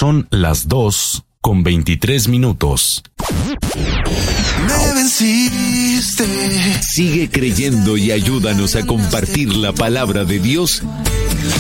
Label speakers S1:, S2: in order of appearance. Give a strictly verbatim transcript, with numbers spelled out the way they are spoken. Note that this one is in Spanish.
S1: Son las dos con veintitrés minutos.
S2: Me venciste.
S3: Sigue creyendo y ayúdanos a compartir la palabra de Dios